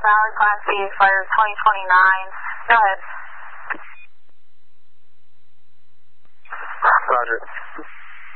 Valley Class B expires 2029. Go ahead. Roger.